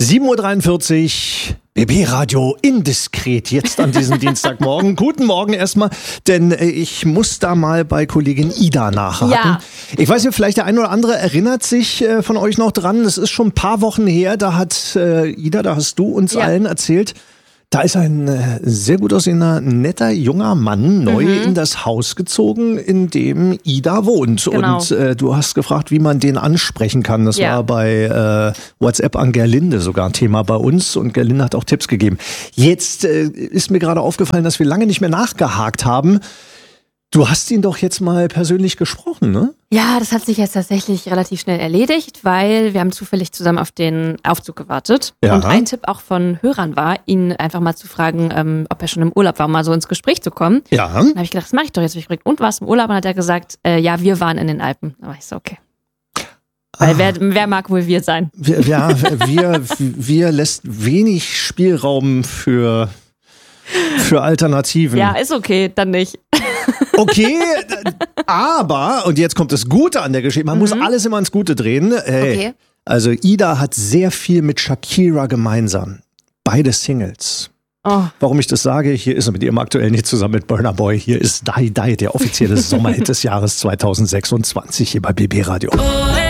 7:43 Uhr, BB-Radio indiskret, jetzt an diesem Dienstagmorgen. Guten Morgen erstmal, denn ich muss da mal bei Kollegin Ida nachhaken. Ja. Ich weiß nicht, vielleicht der ein oder andere erinnert sich von euch noch dran, das ist schon ein paar Wochen her, da hat Ida, da hast du uns allen erzählt, da ist ein sehr gut aussehender, netter, junger Mann neu in das Haus gezogen, in dem Ida wohnt. Genau. Und du hast gefragt, wie man den ansprechen kann. Das war bei WhatsApp an Gerlinde sogar ein Thema bei uns. Und Gerlinde hat auch Tipps gegeben. Jetzt ist mir gerade aufgefallen, dass wir lange nicht mehr nachgehakt haben. Du hast ihn doch jetzt mal persönlich gesprochen, ne? Ja, das hat sich jetzt tatsächlich relativ schnell erledigt, weil wir haben zufällig zusammen auf den Aufzug gewartet. Ja. Und ein Tipp auch von Hörern war, ihn einfach mal zu fragen, ob er schon im Urlaub war, um mal so ins Gespräch zu kommen. Ja. Dann habe ich gedacht, das mache ich doch jetzt. Hab ich gefragt, und warst du im Urlaub? Und dann hat er gesagt, ja, wir waren in den Alpen. Da war ich so, okay. Weil wer mag wohl wir sein? Wir lässt wenig Spielraum für Alternativen. Ja, ist okay, dann nicht. Okay, aber, und jetzt kommt das Gute an der Geschichte, man muss alles immer ins Gute drehen. Okay. Also Ida hat sehr viel mit Shakira gemeinsam. Beide Singles. Oh. Warum ich das sage, hier ist er mit ihrem aktuellen Hit zusammen mit Burna Boy. Hier ist Die Die, der offizielle Sommerhit des Jahres 2026 hier bei BB Radio.